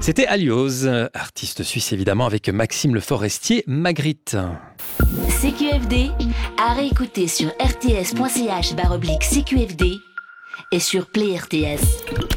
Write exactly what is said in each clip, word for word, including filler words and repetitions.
C'était Aliose, artiste suisse évidemment, avec Maxime Le Forestier, Magritte. C Q F D, à réécouter sur rts.ch barre oblique CQFD et sur Play R T S.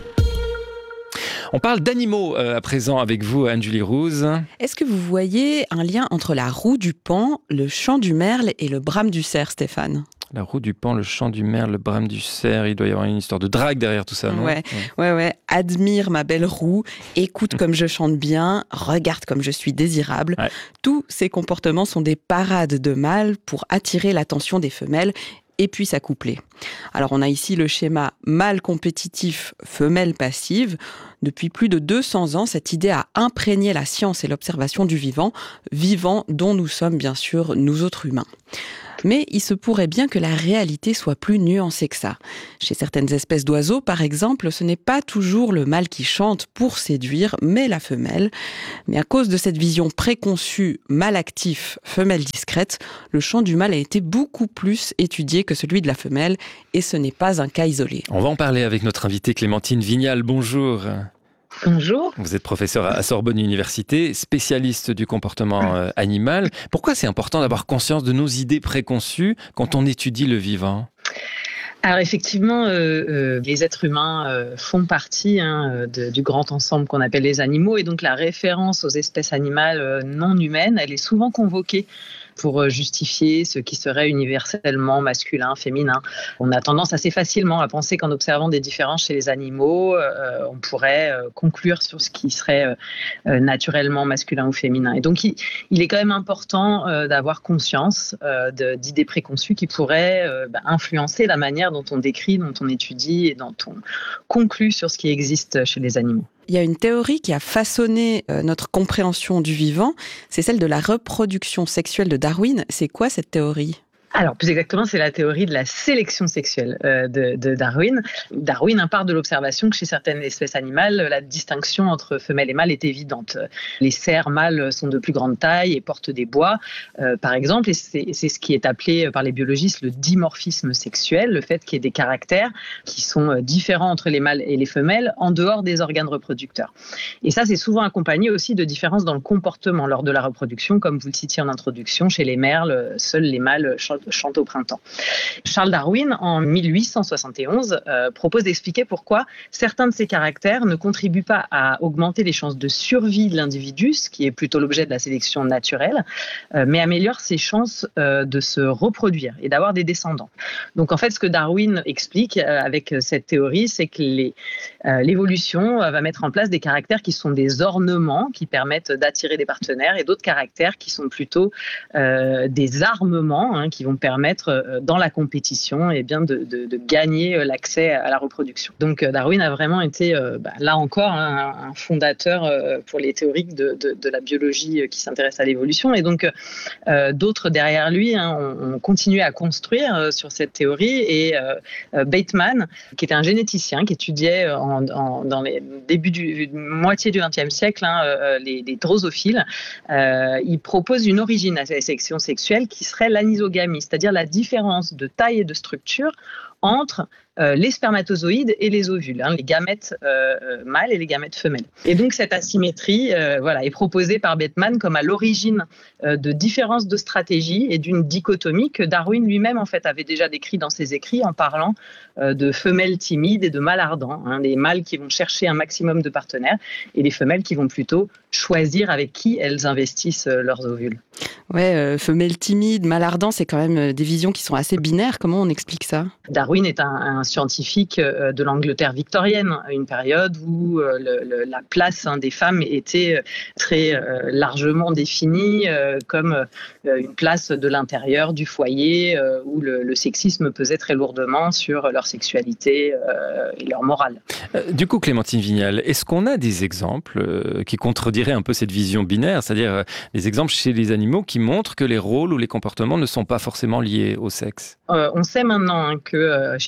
On parle d'animaux euh, à présent avec vous, Anne-Julie Rouz. Est-ce que vous voyez un lien entre la roue du paon, le chant du merle et le brame du cerf, Stéphane ? La roue du paon, le chant du merle, le brame du cerf, il doit y avoir une histoire de drague derrière tout ça, non ? Ouais, ouais, ouais. Admire ma belle roue, écoute comme je chante bien, regarde comme je suis désirable. Ouais. Tous ces comportements sont des parades de mâles pour attirer l'attention des femelles et puis s'accoupler. Alors on a ici le schéma mâle compétitif, femelle passive. Depuis plus de deux cents ans, cette idée a imprégné la science et l'observation du vivant, vivant dont nous sommes bien sûr nous autres humains. Mais il se pourrait bien que la réalité soit plus nuancée que ça. Chez certaines espèces d'oiseaux, par exemple, ce n'est pas toujours le mâle qui chante pour séduire, mais la femelle. Mais à cause de cette vision préconçue mâle actif, femelle discrète, le chant du mâle a été beaucoup plus étudié que celui de la femelle, et ce n'est pas un cas isolé. On va en parler avec notre invitée Clémentine Vignal. Bonjour. Bonjour. Vous êtes professeur à Sorbonne Université, spécialiste du comportement euh, animal. Pourquoi c'est important d'avoir conscience de nos idées préconçues quand on étudie le vivant ? Alors effectivement, euh, euh, les êtres humains euh, font partie hein, de, du grand ensemble qu'on appelle les animaux, et donc la référence aux espèces animales euh, non humaines, elle est souvent convoquée pour justifier ce qui serait universellement masculin, féminin. On a tendance assez facilement à penser qu'en observant des différences chez les animaux, euh, on pourrait euh, conclure sur ce qui serait euh, naturellement masculin ou féminin. Et donc, il, il est quand même important euh, d'avoir conscience euh, de, d'idées préconçues qui pourraient euh, bah, influencer la manière dont on décrit, dont on étudie et dont on conclut sur ce qui existe chez les animaux. Il y a une théorie qui a façonné euh, notre compréhension du vivant, c'est celle de la reproduction sexuelle de Darwin. C'est quoi cette théorie ? Alors, plus exactement, c'est la théorie de la sélection sexuelle euh, de, de Darwin. Darwin hein, part de l'observation que chez certaines espèces animales, la distinction entre femelles et mâles est évidente. Les cerfs mâles sont de plus grande taille et portent des bois, euh, par exemple, et c'est, c'est ce qui est appelé par les biologistes le dimorphisme sexuel, le fait qu'il y ait des caractères qui sont différents entre les mâles et les femelles en dehors des organes reproducteurs. Et ça, c'est souvent accompagné aussi de différences dans le comportement lors de la reproduction, comme vous le citiez en introduction, chez les merles, seuls les mâles chantent chante au printemps. Charles Darwin, en mille huit cent soixante et onze, euh, propose d'expliquer pourquoi certains de ces caractères ne contribuent pas à augmenter les chances de survie de l'individu, ce qui est plutôt l'objet de la sélection naturelle, euh, mais améliorent ses chances euh, de se reproduire et d'avoir des descendants. Donc en fait, ce que Darwin explique euh, avec cette théorie, c'est que les, euh, l'évolution euh, va mettre en place des caractères qui sont des ornements, qui permettent d'attirer des partenaires, et d'autres caractères qui sont plutôt euh, des armements, hein, qui vont permettre, dans la compétition, eh bien de, de, de gagner l'accès à la reproduction. Donc Darwin a vraiment été, bah, là encore, un, un fondateur pour les théoriques de, de, de la biologie qui s'intéresse à l'évolution. Et donc, euh, d'autres derrière lui hein, ont, ont continué à construire sur cette théorie. Et euh, Bateman, qui était un généticien qui étudiait en, en, dans les débuts du moitié du vingtième siècle hein, les, les drosophiles, euh, il propose une origine à la sélection sexuelle qui serait l'anisogamie, c'est-à-dire la différence de taille et de structure entre euh, les spermatozoïdes et les ovules, hein, les gamètes euh, mâles et les gamètes femelles. Et donc cette asymétrie euh, voilà, est proposée par Bateman comme à l'origine euh, de différences de stratégie et d'une dichotomie que Darwin lui-même en fait avait déjà décrit dans ses écrits en parlant euh, de femelles timides et de mâles ardents, hein, les mâles qui vont chercher un maximum de partenaires et les femelles qui vont plutôt choisir avec qui elles investissent euh, leurs ovules. Ouais, euh, femelles timides, mâles ardents, c'est quand même des visions qui sont assez binaires. Comment on explique ça ? Darwin est un, un scientifique de l'Angleterre victorienne, une période où euh, le, le, la place hein, des femmes était très euh, largement définie euh, comme euh, une place de l'intérieur du foyer euh, où le, le sexisme pesait très lourdement sur leur sexualité euh, et leur morale. Euh, du coup, Clémentine Vignal, est-ce qu'on a des exemples euh, qui contrediraient un peu cette vision binaire, c'est-à-dire euh, des exemples chez les animaux qui montrent que les rôles ou les comportements ne sont pas forcément liés au sexe ? Euh, on sait maintenant hein, que euh, chez de nombreux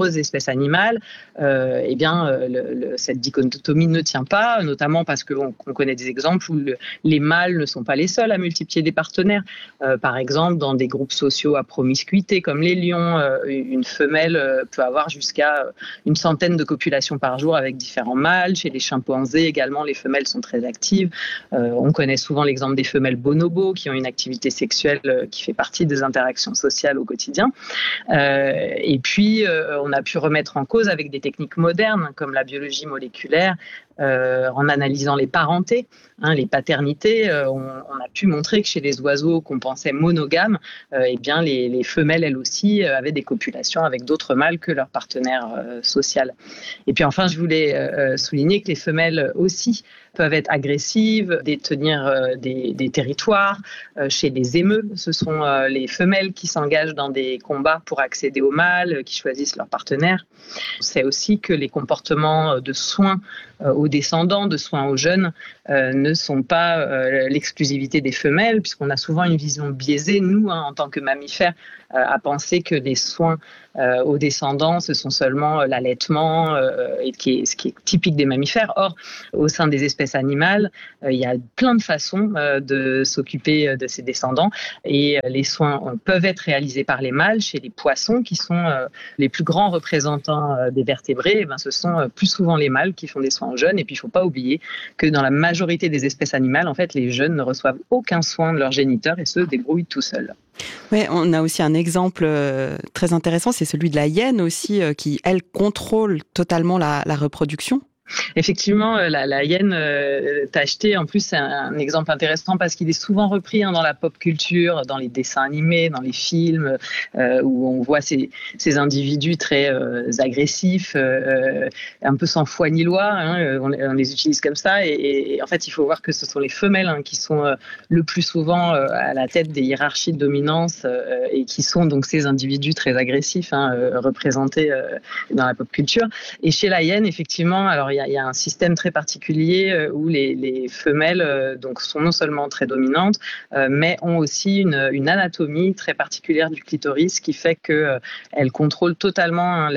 nombreuses espèces animales, euh, eh bien, euh, le, le, cette dichotomie ne tient pas, notamment parce qu'on on connaît des exemples où le, les mâles ne sont pas les seuls à multiplier des partenaires. Euh, par exemple, dans des groupes sociaux à promiscuité, comme les lions, euh, une femelle euh, peut avoir jusqu'à une centaine de copulations par jour avec différents mâles. Chez les chimpanzés également, les femelles sont très actives. Euh, on connaît souvent l'exemple des femelles bonobos qui ont une activité sexuelle euh, qui fait partie des interactions sociales au quotidien. Euh, et puis, euh, on a pu remettre en cause avec des techniques modernes comme la biologie moléculaire, Euh, en analysant les parentés, hein, les paternités, euh, on, on a pu montrer que chez les oiseaux qu'on pensait monogames, euh, eh bien les, les femelles, elles aussi, euh, avaient des copulations avec d'autres mâles que leur partenaire euh, social. Et puis enfin, je voulais euh, souligner que les femelles aussi peuvent être agressives, détenir euh, des, des territoires. Euh, chez les émeux, ce sont euh, les femelles qui s'engagent dans des combats pour accéder aux mâles, euh, qui choisissent leur partenaire. On sait aussi que les comportements de soins euh, aux descendants, de soins aux jeunes, euh, ne sont pas euh, l'exclusivité des femelles, puisqu'on a souvent une vision biaisée, nous, hein, en tant que mammifères, euh, à penser que les soins euh, aux descendants, ce sont seulement euh, l'allaitement, euh, et qui est, ce qui est typique des mammifères. Or, au sein des espèces animales, euh, il y a plein de façons euh, de s'occuper de ces descendants, et euh, les soins euh, peuvent être réalisés par les mâles. Chez les poissons, qui sont euh, les plus grands représentants euh, des vertébrés, eh ben, ce sont euh, plus souvent les mâles qui font des soins aux jeunes. Et puis, il ne faut pas oublier que dans la majorité des espèces animales, en fait, les jeunes ne reçoivent aucun soin de leur géniteur et se débrouillent tout seuls. Oui, on a aussi un exemple euh, très intéressant, c'est celui de la hyène aussi, euh, qui, elle, contrôle totalement la, la reproduction. Effectivement, la, la hyène euh, tachetée, en plus, c'est un, un exemple intéressant parce qu'il est souvent repris hein, dans la pop culture, dans les dessins animés, dans les films, euh, où on voit ces, ces individus très euh, agressifs, euh, un peu sans foi ni loi, hein, on, on les utilise comme ça, et, et en fait, il faut voir que ce sont les femelles hein, qui sont euh, le plus souvent euh, à la tête des hiérarchies de dominance euh, et qui sont donc ces individus très agressifs hein, euh, représentés euh, dans la pop culture. Et chez la hyène, effectivement, alors il y a un système très particulier où les, les femelles donc, sont non seulement très dominantes, mais ont aussi une, une anatomie très particulière du clitoris qui fait qu'elles contrôlent totalement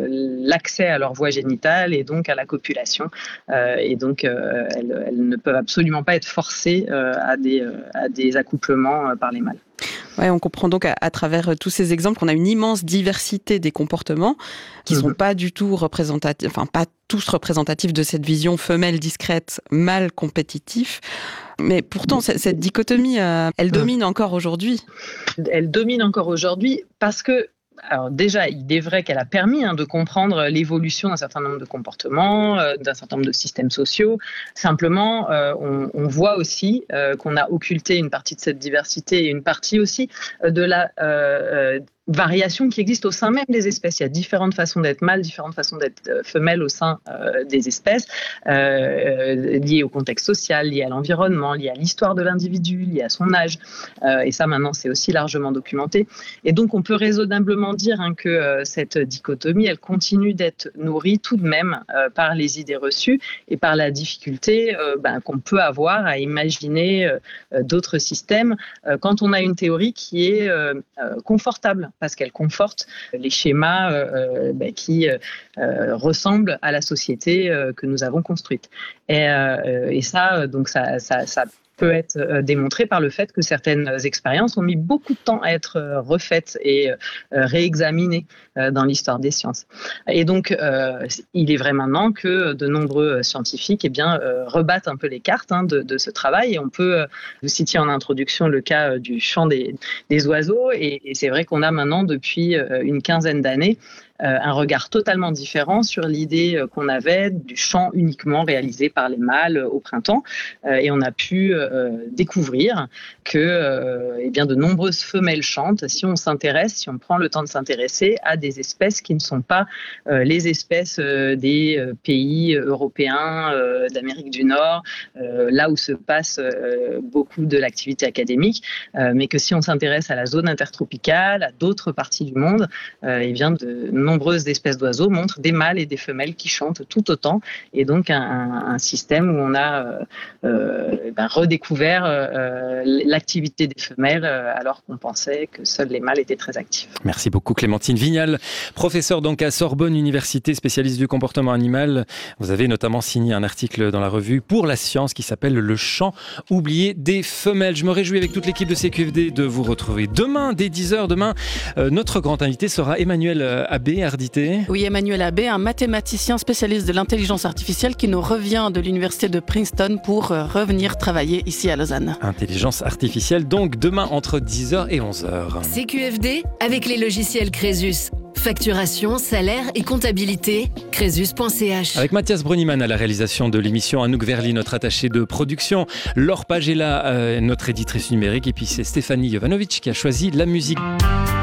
l'accès à leur voie génitale et donc à la copulation. Et donc, elles, elles ne peuvent absolument pas être forcées à des, à des accouplements par les mâles. Ouais, on comprend donc à, à travers tous ces exemples qu'on a une immense diversité des comportements qui ne mmh. sont pas du tout représentatifs, enfin pas tous représentatifs de cette vision femelle discrète, mâle compétitif. Mais pourtant, cette, cette dichotomie, euh, elle domine encore aujourd'hui. Elle domine encore aujourd'hui parce que alors déjà, il est vrai qu'elle a permis hein, de comprendre l'évolution d'un certain nombre de comportements, euh, d'un certain nombre de systèmes sociaux. Simplement, euh, on, on voit aussi euh, qu'on a occulté une partie de cette diversité et une partie aussi euh, de la euh, variation qui existe au sein même des espèces. Il y a différentes façons d'être mâle, différentes façons d'être femelle au sein euh, des espèces, euh, liées au contexte social, liées à l'environnement, liées à l'histoire de l'individu, liées à son âge. Euh, et ça, maintenant, c'est aussi largement documenté. Et donc, on peut raisonnablement dire hein, que euh, cette dichotomie, elle continue d'être nourrie tout de même euh, par les idées reçues et par la difficulté euh, ben, qu'on peut avoir à imaginer euh, d'autres systèmes euh, quand on a une théorie qui est euh, confortable, parce qu'elle conforte les schémas euh, bah, qui euh, ressemblent à la société euh, que nous avons construite. Et, euh, et ça, donc ça, ça, ça peut être démontré par le fait que certaines expériences ont mis beaucoup de temps à être refaites et réexaminées dans l'histoire des sciences. Et donc, euh, il est vrai maintenant que de nombreux scientifiques eh bien, rebattent un peu les cartes hein, de, de ce travail. Et on peut, vous citiez en introduction le cas du chant des, des oiseaux. Et, et c'est vrai qu'on a maintenant, depuis une quinzaine d'années, un regard totalement différent sur l'idée qu'on avait du chant uniquement réalisé par les mâles au printemps. Et on a pu découvrir que eh bien, de nombreuses femelles chantent si on s'intéresse, si on prend le temps de s'intéresser à des espèces qui ne sont pas les espèces des pays européens, d'Amérique du Nord, là où se passe beaucoup de l'activité académique, mais que si on s'intéresse à la zone intertropicale, à d'autres parties du monde, eh bien de nombreuses espèces d'oiseaux montrent des mâles et des femelles qui chantent tout autant, et donc un, un système où on a euh, euh, ben, redécouvert euh, l'activité des femelles euh, alors qu'on pensait que seuls les mâles étaient très actifs. Merci beaucoup Clémentine Vignal, professeure donc à Sorbonne Université, spécialiste du comportement animal. Vous avez notamment signé un article dans la revue Pour la science qui s'appelle Le chant oublié des femelles. Je me réjouis avec toute l'équipe de C Q F D de vous retrouver demain dès dix heures. Demain, euh, notre grand invité sera Emmanuel Abbé, Ardité. Oui, Emmanuel Abbé, un mathématicien spécialiste de l'intelligence artificielle qui nous revient de l'université de Princeton pour euh, revenir travailler ici à Lausanne. Intelligence artificielle donc demain entre dix heures et onze heures. C Q F D avec les logiciels Crésus. Facturation, salaire et comptabilité, crésus point c h. Avec Mathias Bruniman à la réalisation de l'émission, Anouk Verly, notre attachée de production, Laure Pagela, euh, notre éditrice numérique, et puis c'est Stéphanie Jovanovic qui a choisi la musique.